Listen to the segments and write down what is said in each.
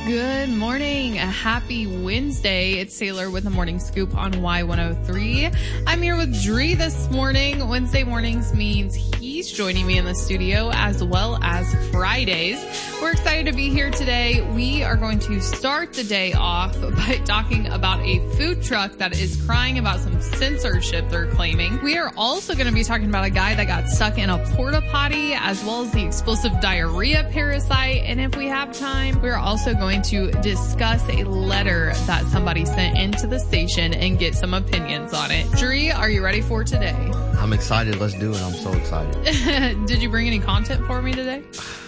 Good morning. A happy Wednesday. It's Sailor with the Morning Scoop on Y103. I'm here with Dree this morning. Wednesday mornings means he's joining me in the studio as well as Fridays. We're excited to be here today. We are going to start the day off by talking about a food truck that is crying about some censorship they're claiming. We are also going to be talking about a guy that got stuck in a porta potty as well as the explosive diarrhea parasite. And if we have time, we're also going to discuss a letter that somebody sent into the station and get some opinions on it. Dree, are you ready for today? I'm excited. Let's do it. I'm so excited. Did you bring any content for me today?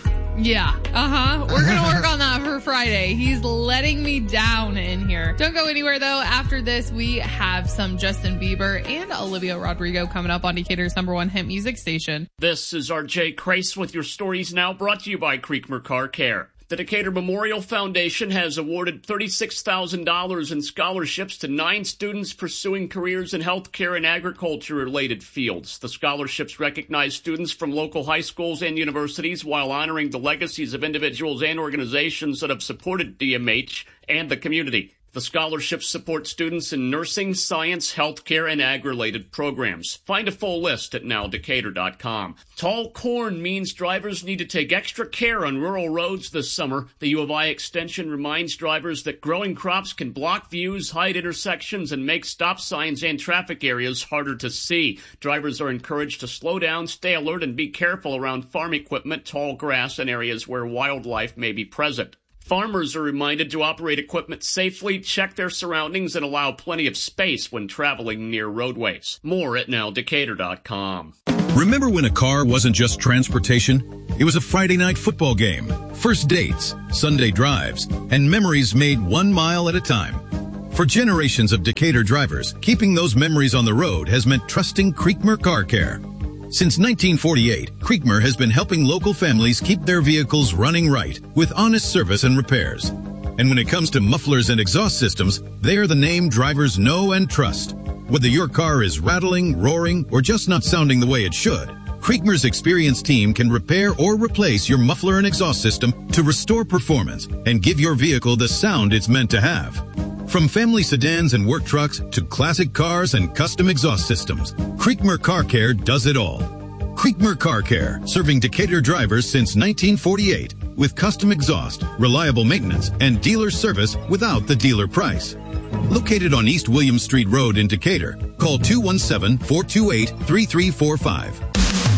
Yeah. We're going to work on that for Friday. He's letting me down in here. Don't go anywhere though. After this, we have some Justin Bieber and Olivia Rodrigo coming up on Decatur's #1 hit music station. This is RJ Crace with your Stories Now, brought to you by Creekmer Car Care. The Decatur Memorial Foundation has awarded $36,000 in scholarships to 9 students pursuing careers in healthcare and agriculture-related fields. The scholarships recognize students from local high schools and universities while honoring the legacies of individuals and organizations that have supported DMH and the community. The scholarships support students in nursing, science, healthcare, and ag-related programs. Find a full list at nowdecatur.com. Tall corn means drivers need to take extra care on rural roads this summer. The U of I Extension reminds drivers that growing crops can block views, hide intersections, and make stop signs and traffic areas harder to see. Drivers are encouraged to slow down, stay alert, and be careful around farm equipment, tall grass, and areas where wildlife may be present. Farmers are reminded to operate equipment safely, check their surroundings, and allow plenty of space when traveling near roadways. More at nowdecatur.com. Remember when a car wasn't just transportation? It was a Friday night football game, first dates, Sunday drives, and memories made 1 mile at a time. For generations of Decatur drivers, keeping those memories on the road has meant trusting Creekmer Car Care. Since 1948, Creekmer has been helping local families keep their vehicles running right with honest service and repairs. And when it comes to mufflers and exhaust systems, they are the name drivers know and trust. Whether your car is rattling, roaring, or just not sounding the way it should, Creekmer's experienced team can repair or replace your muffler and exhaust system to restore performance and give your vehicle the sound it's meant to have. From family sedans and work trucks to classic cars and custom exhaust systems, Creekmer Car Care does it all. Creekmer Car Care, serving Decatur drivers since 1948 with custom exhaust, reliable maintenance, and dealer service without the dealer price. Located on East William Street Road in Decatur, call 217-428-3345.